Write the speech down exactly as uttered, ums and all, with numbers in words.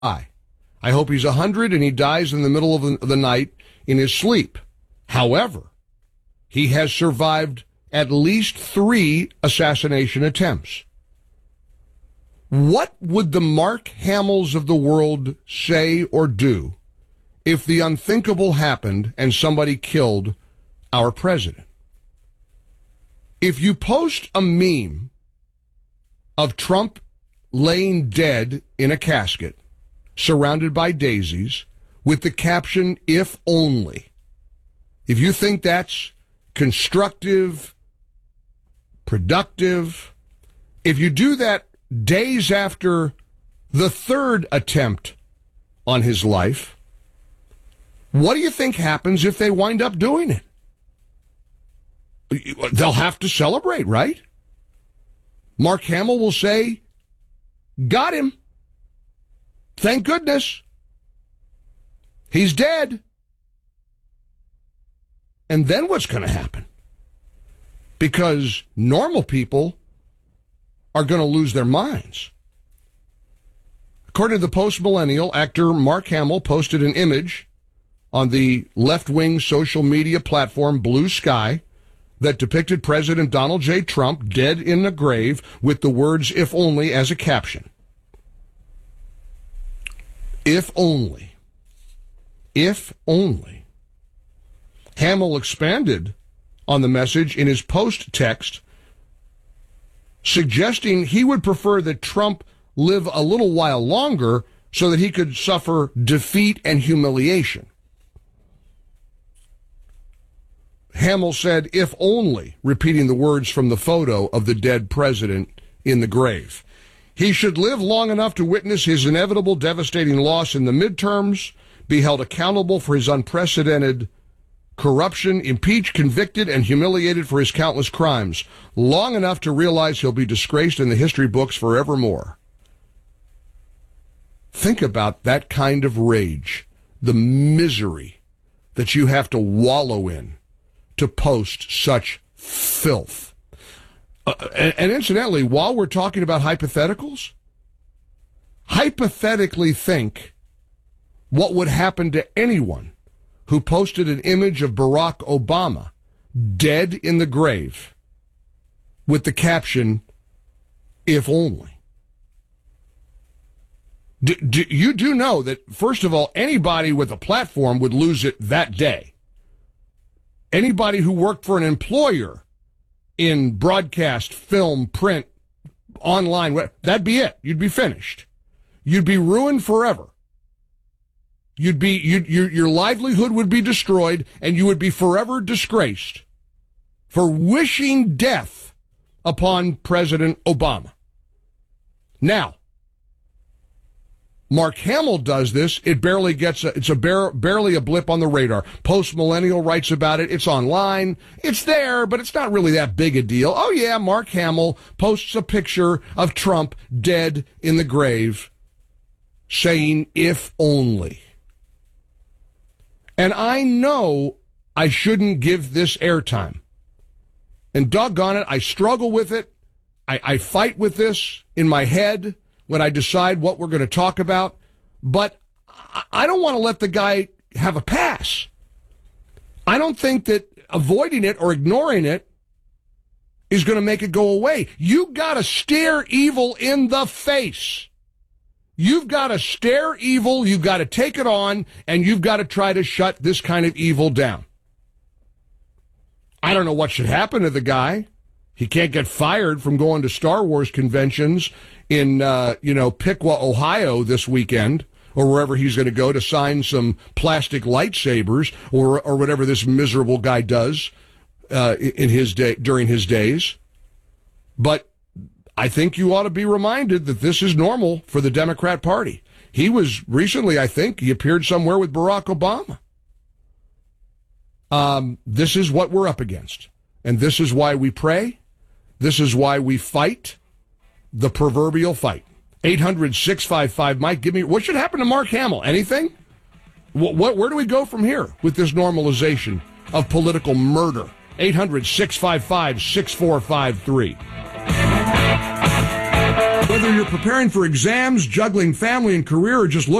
I hope he's one hundred and he dies in the middle of the, of the night in his sleep. However, he has survived at least three assassination attempts. What would the Mark Hamills of the world say or do if the unthinkable happened and somebody killed our president? If you post a meme of Trump laying dead in a casket, surrounded by daisies, with the caption, "If only," if you think that's constructive, productive, if you do that days after the third attempt on his life, what do you think happens if they wind up doing it? They'll have to celebrate, right? Mark Hamill will say, "Got him. Thank goodness. He's dead." And then what's going to happen? Because normal people are going to lose their minds. According to the Post-Millennial, actor Mark Hamill posted an image on the left-wing social media platform Blue Sky that depicted President Donald J. Trump dead in a grave with the words "if only" as a caption. If only. If only. Hamill expanded on the message in his post text, suggesting he would prefer that Trump live a little while longer so that he could suffer defeat and humiliation. Hamill said, "If only," repeating the words from the photo of the dead president in the grave. He should live long enough to witness his inevitable devastating loss in the midterms, be held accountable for his unprecedented corruption, impeached, convicted, and humiliated for his countless crimes, long enough to realize he'll be disgraced in the history books forevermore. Think about that kind of rage, the misery that you have to wallow in to post such filth. Uh, and, and incidentally, while we're talking about hypotheticals, hypothetically think what would happen to anyone who posted an image of Barack Obama dead in the grave with the caption, "If only." Do, do, you do know that, first of all, anybody with a platform would lose it that day. Anybody who worked for an employer in broadcast, film, print, online, that'd be it. You'd be finished. You'd be ruined forever. You'd be you'd, your your livelihood would be destroyed, and you would be forever disgraced for wishing death upon President Obama. Now, Mark Hamill does this. It barely gets a, it's a bar, barely a blip on the radar. Post-Millennial writes about it. It's online. It's there, but it's not really that big a deal. Oh yeah, Mark Hamill posts a picture of Trump dead in the grave, saying, "If only." And I know I shouldn't give this airtime. And doggone it, I struggle with it. I, I fight with this in my head when I decide what we're going to talk about. But I don't want to let the guy have a pass. I don't think that avoiding it or ignoring it is going to make it go away. You got to stare evil in the face. You've got to stare evil, you've got to take it on, and you've got to try to shut this kind of evil down. I don't know what should happen to the guy. He can't get fired from going to Star Wars conventions in, uh, you know, Piqua, Ohio this weekend, or wherever he's going to go to sign some plastic lightsabers, or or whatever this miserable guy does uh, in his day during his days. But I think you ought to be reminded that this is normal for the Democrat Party. He was recently, I think, he appeared somewhere with Barack Obama. Um, this is what we're up against. And this is why we pray. This is why we fight the proverbial fight. eight hundred, six five five, Mike, give me, what should happen to Mark Hamill? Anything? What, what, where do we go from here with this normalization of political murder? eight hundred, six five five, six four five three. Whether you're preparing for exams, juggling family and career, or just looking